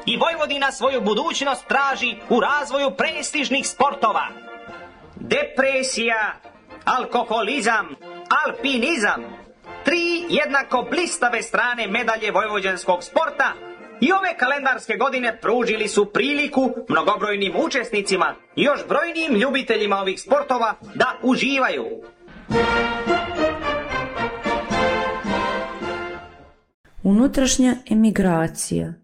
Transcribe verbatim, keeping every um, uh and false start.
i Vojvodina svoju budućnost traži u razvoju prestižnih sportova. Depresija, alkoholizam, alpinizam, tri jednako blistave strane medalje vojvođanskog sporta i ove kalendarske godine pružili su priliku mnogobrojnim učesnicima i još brojnim ljubiteljima ovih sportova da uživaju. Unutrašnja emigracija.